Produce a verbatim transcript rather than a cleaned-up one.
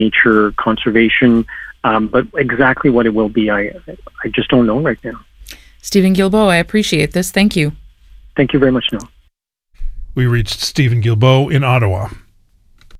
nature conservation. Um, but exactly what it will be, I I just don't know right now. Stephen Guilbeault, I appreciate this. Thank you. Thank you very much, Noah. We reached Stephen Guilbeault in Ottawa.